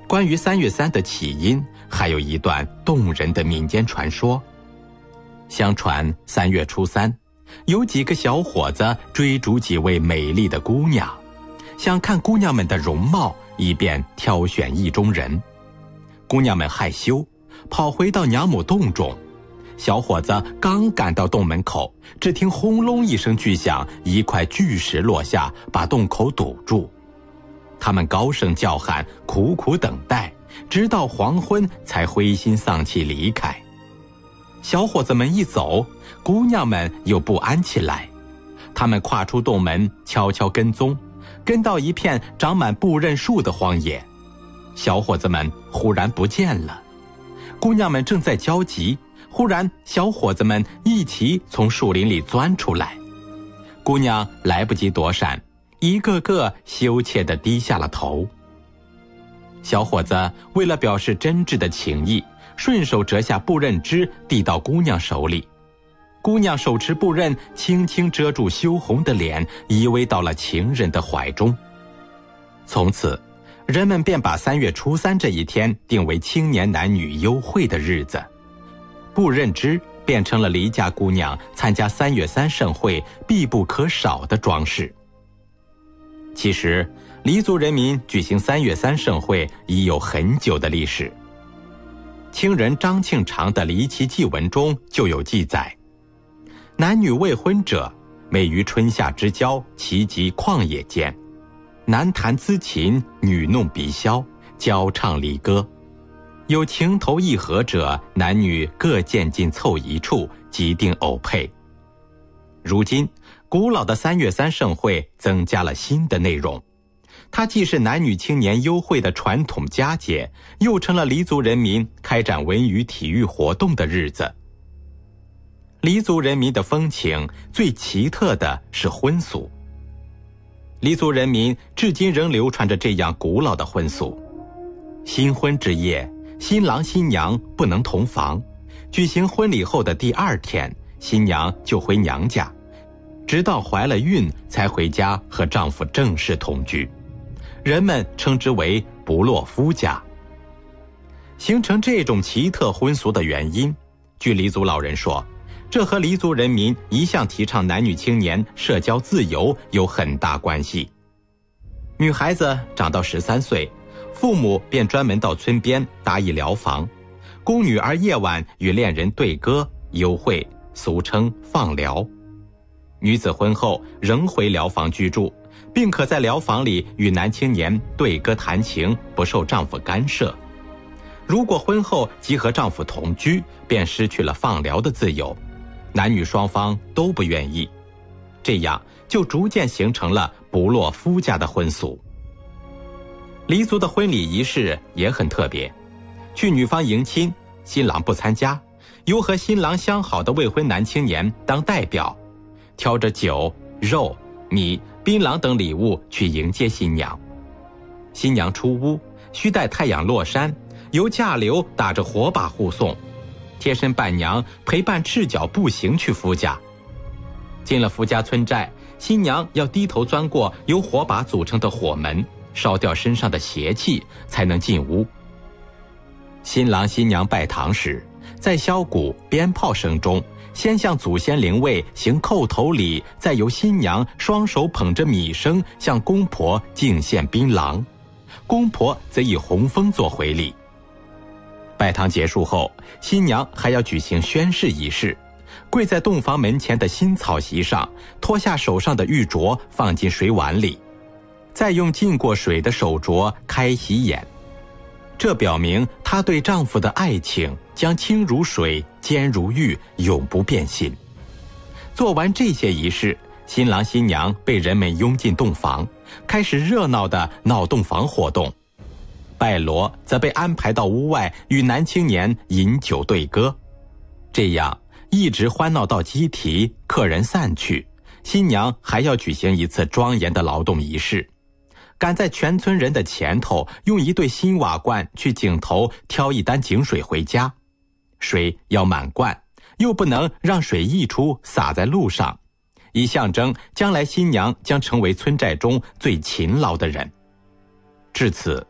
关于3月3的起因，还有一段动人的民间传说。相传3月初3，有几个小伙子追逐几位美丽的姑娘，想看姑娘们的容貌，以便挑选意中人。姑娘们害羞，跑回到娘母洞中。小伙子刚赶到洞门口，只听轰隆一声巨响，一块巨石落下，把洞口堵住。他们高声叫喊，苦苦等待，直到黄昏才灰心丧气离开。小伙子们一走，姑娘们又不安起来。他们跨出洞门，悄悄跟踪，跟到一片长满布刃树的荒野。小伙子们忽然不见了。姑娘们正在焦急，忽然小伙子们一起从树林里钻出来。姑娘来不及躲闪，一个个羞怯地低下了头。小伙子为了表示真挚的情谊，顺手折下布刃枝递到姑娘手里。姑娘手持布刃，轻轻遮住羞红的脸，依偎到了情人的怀中。从此，人们便把3月初3这一天定为青年男女幽会的日子。布刃枝变成了离家姑娘参加3月3盛会必不可少的装饰。其实，黎族人民举行3月3盛会已有很久的历史。清人张庆长的《离奇祭文》中就有记载：男女未婚者，每于春夏之交，齐集旷野间，男弹兹琴，女弄鼻箫，交唱离歌。有情投意合者，男女各渐进凑一处，即定偶配。如今，古老的3月3盛会增加了新的内容，它既是男女青年幽会的传统佳节，又成了黎族人民开展文娱体育活动的日子。黎族人民的风情最奇特的是婚俗。黎族人民至今仍流传着这样古老的婚俗：新婚之夜，新郎新娘不能同房，举行婚礼后的第2天，新娘就回娘家，直到怀了孕才回家和丈夫正式同居。人们称之为不落夫家。形成这种奇特婚俗的原因，据黎族老人说，这和黎族人民一向提倡男女青年社交自由有很大关系。女孩子长到13岁，父母便专门到村边搭一寮房，供女儿夜晚与恋人对歌幽会，俗称放寮。女子婚后仍回寮房居住，并可在寮房里与男青年对歌弹琴，不受丈夫干涉。如果婚后即和丈夫同居，便失去了放寮的自由，男女双方都不愿意，这样就逐渐形成了不落夫家的婚俗。黎族的婚礼仪式也很特别，去女方迎亲，新郎不参加，由和新郎相好的未婚男青年当代表，挑着酒、肉、米、槟榔等礼物去迎接新娘。新娘出屋，需待太阳落山，由驾流打着火把护送，贴身伴娘陪伴赤脚步行去夫家。进了夫家村寨，新娘要低头钻过由火把组成的火门，烧掉身上的邪气，才能进屋。新郎新娘拜堂时，在箫鼓、鞭炮声中，先向祖先灵位行叩头礼，再由新娘双手捧着米生向公婆敬献槟榔，公婆则以红封做回礼。拜堂结束后，新娘还要举行宣誓仪式，跪在洞房门前的新草席上，脱下手上的玉镯放进水碗里，再用浸过水的手镯开洗眼，这表明她对丈夫的爱情将清如水，坚如玉，永不变心。做完这些仪式，新郎新娘被人们拥进洞房，开始热闹的闹洞房活动。拜罗则被安排到屋外与男青年饮酒对歌，这样一直欢闹到鸡啼，客人散去，新娘还要举行一次庄严的劳动仪式，赶在全村人的前头，用一对新瓦罐去井头挑一担井水回家，水要满罐，又不能让水溢出洒在路上，以象征将来新娘将成为村寨中最勤劳的人。至此，